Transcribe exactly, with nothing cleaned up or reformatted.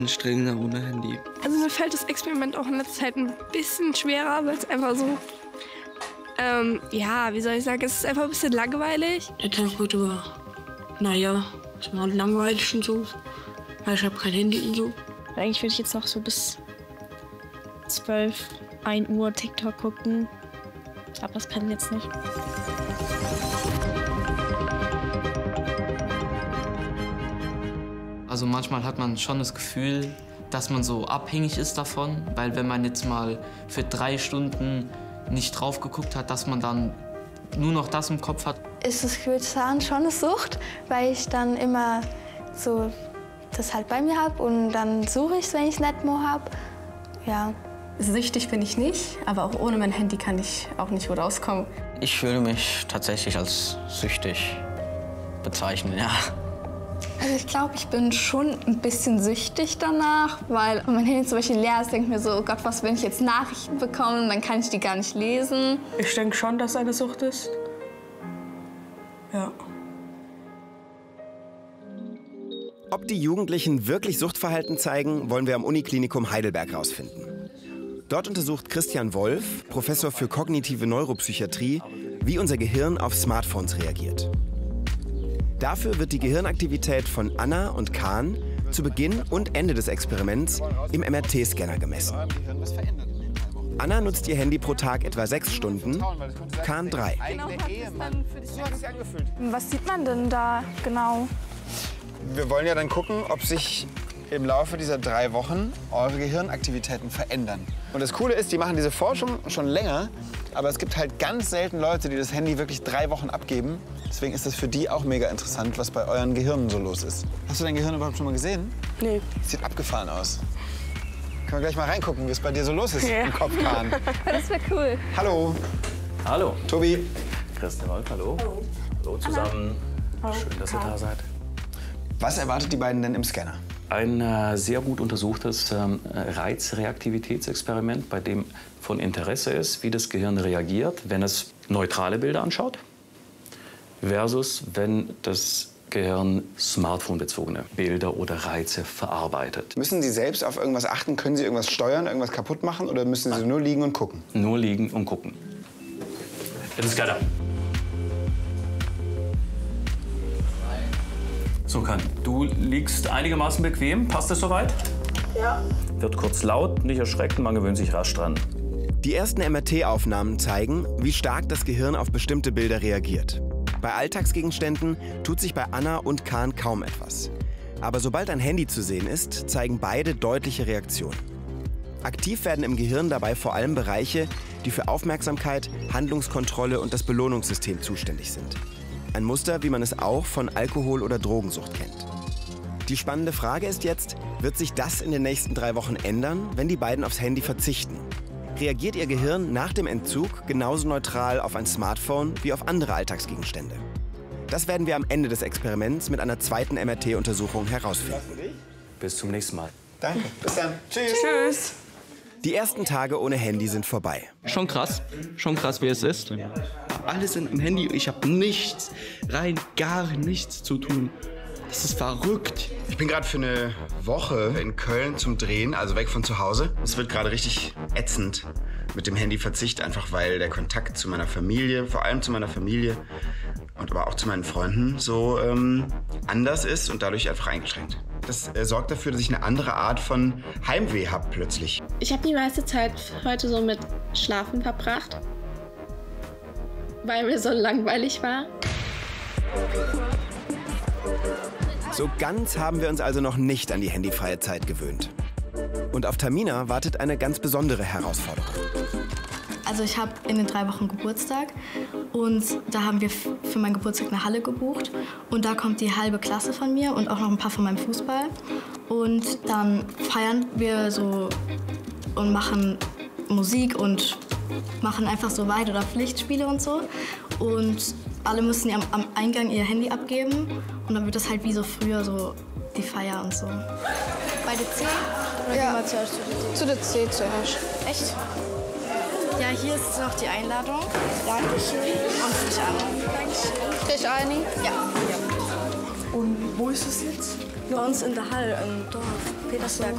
Anstrengender ohne Handy. Also mir fällt das Experiment auch in letzter Zeit ein bisschen schwerer, weil es einfach so, ähm, ja, wie soll ich sagen, es ist einfach ein bisschen langweilig. Der Tag heute war, naja, es war langweilig und so, weil ich habe kein Handy und so. Eigentlich würde ich jetzt noch so bis zwölf, ein Uhr TikTok gucken, aber das kann ich jetzt nicht. Also manchmal hat man schon das Gefühl, dass man so abhängig ist davon, weil wenn man jetzt mal für drei Stunden nicht drauf geguckt hat, dass man dann nur noch das im Kopf hat. Ist es, würde ich sagen, schon eine Sucht, weil ich dann immer so das halt bei mir habe und dann suche ich es, wenn ich es nicht mehr habe. Ja. Süchtig bin ich nicht, aber auch ohne mein Handy kann ich auch nicht gut auskommen. Ich würde mich tatsächlich als süchtig bezeichnen, ja. Also ich glaube, ich bin schon ein bisschen süchtig danach, weil wenn mein Handy zum Beispiel leer ist, denke ich mir so, oh Gott, was, wenn ich jetzt Nachrichten bekomme, dann kann ich die gar nicht lesen. Ich denke schon, dass es eine Sucht ist. Ja. Ob die Jugendlichen wirklich Suchtverhalten zeigen, wollen wir am Uniklinikum Heidelberg herausfinden. Dort untersucht Christian Wolf, Professor für kognitive Neuropsychiatrie, wie unser Gehirn auf Smartphones reagiert. Dafür wird die Gehirnaktivität von Anna und Kahn zu Beginn und Ende des Experiments im M R T-Scanner gemessen. Anna nutzt ihr Handy pro Tag etwa sechs Stunden, Kahn drei. Was sieht man denn da genau? Wir wollen ja dann gucken, ob sich im Laufe dieser drei Wochen eure Gehirnaktivitäten verändern. Und das Coole ist, die machen diese Forschung schon länger, aber es gibt halt ganz selten Leute, die das Handy wirklich drei Wochen abgeben. Deswegen ist das für die auch mega interessant, was bei euren Gehirnen so los ist. Hast du dein Gehirn überhaupt schon mal gesehen? Nee. Sieht abgefahren aus. Können wir gleich mal reingucken, wie es bei dir so los ist Ja. im Kopf, Kahn. Das wäre cool. Hallo. Hallo. Tobi. Christian Wolf, hallo. Hallo. Hallo zusammen. Hallo. Schön, dass ihr da seid. Was erwartet die beiden denn im Scanner? Ein äh, sehr gut untersuchtes ähm, Reizreaktivitätsexperiment, bei dem von Interesse ist, wie das Gehirn reagiert, wenn es neutrale Bilder anschaut, versus wenn das Gehirn smartphone-bezogene Bilder oder Reize verarbeitet. Müssen Sie selbst auf irgendwas achten? Können Sie irgendwas steuern, irgendwas kaputt machen? Oder müssen Sie nur liegen und gucken? Nur liegen und gucken. Jetzt Scanner. So, Kahn, du liegst einigermaßen bequem. Passt das soweit? Ja. Wird kurz laut, nicht erschrecken, man gewöhnt sich rasch dran. Die ersten M R T-Aufnahmen zeigen, wie stark das Gehirn auf bestimmte Bilder reagiert. Bei Alltagsgegenständen tut sich bei Anna und Kahn kaum etwas. Aber sobald ein Handy zu sehen ist, zeigen beide deutliche Reaktionen. Aktiv werden im Gehirn dabei vor allem Bereiche, die für Aufmerksamkeit, Handlungskontrolle und das Belohnungssystem zuständig sind. Ein Muster, wie man es auch von Alkohol- oder Drogensucht kennt. Die spannende Frage ist jetzt, wird sich das in den nächsten drei Wochen ändern, wenn die beiden aufs Handy verzichten? Reagiert ihr Gehirn nach dem Entzug genauso neutral auf ein Smartphone wie auf andere Alltagsgegenstände? Das werden wir am Ende des Experiments mit einer zweiten M R T-Untersuchung herausfinden. Bis zum nächsten Mal. Danke. Bis dann. Tschüss. Tschüss. Die ersten Tage ohne Handy sind vorbei. Schon krass, schon krass, wie es ist. Alles in dem Handy, ich habe nichts, rein gar nichts zu tun. Das ist verrückt. Ich bin gerade für eine Woche in Köln zum Drehen, also weg von zu Hause. Es wird gerade richtig ätzend mit dem Handyverzicht, einfach weil der Kontakt zu meiner Familie, vor allem zu meiner Familie und aber auch zu meinen Freunden so ähm, anders ist und dadurch einfach eingeschränkt. Das äh, sorgt dafür, dass ich eine andere Art von Heimweh habe plötzlich. Ich habe die meiste Zeit heute so mit Schlafen verbracht, weil mir so langweilig war. So ganz haben wir uns also noch nicht an die handyfreie Zeit gewöhnt. Und auf Tamina wartet eine ganz besondere Herausforderung. Also ich habe in den drei Wochen Geburtstag und da haben wir für meinen Geburtstag eine Halle gebucht. Und da kommt die halbe Klasse von mir und auch noch ein paar von meinem Fußball. Und dann feiern wir so und machen Musik und machen einfach so Weit- oder Pflichtspiele und so. Und alle müssen ja am, am Eingang ihr Handy abgeben und dann wird das halt wie so früher so die Feier und so. Bei der C? Oder Ja. gehen wir zuerst zu der C zuerst. Echt? Ja, hier ist noch die Einladung. Dankeschön. Und für dich, Anna. Dankeschön. Krieg ich eine? Ja. Und wo ist es jetzt? Bei uns in der Halle im Dorf, Petersberg.